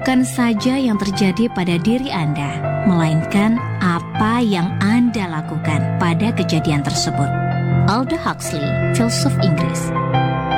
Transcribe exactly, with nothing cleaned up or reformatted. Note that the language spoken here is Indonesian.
bukan saja yang terjadi pada diri Anda, melainkan apa yang Anda lakukan pada kejadian tersebut. Aldous Huxley, filsuf Inggris.